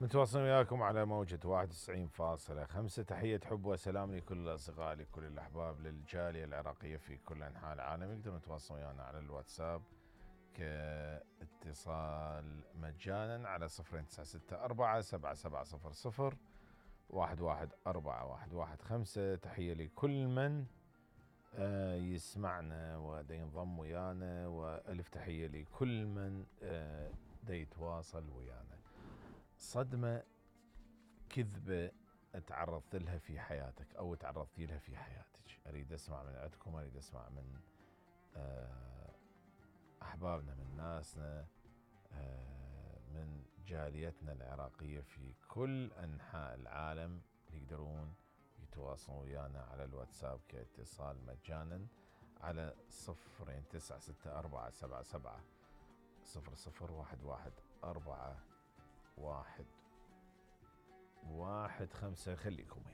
متواصلين وياكم على موجة 91.5. تحية حب وسلام لكل الأصدقاء، لكل الأحباب، للجالية العراقية في كل أنحاء العالم. يقدرون يتواصلون ويانا على الواتساب كاتصال مجانا على 0964-7700-11415. تحية لكل من يسمعنا ودا ينضم ويانا، وألف تحية لكل من دا يتواصل ويانا. صدمة، كذبة تعرضت لها في حياتك أو تعرضتي لها في حياتك، أريد أسمع من عندكم، أريد أسمع من أحبابنا، من ناسنا، من جاليتنا العراقية في كل أنحاء العالم. يقدرون يتواصلون ويانا على الواتساب كاتصال مجانا على 0964-7700-11415. خليكم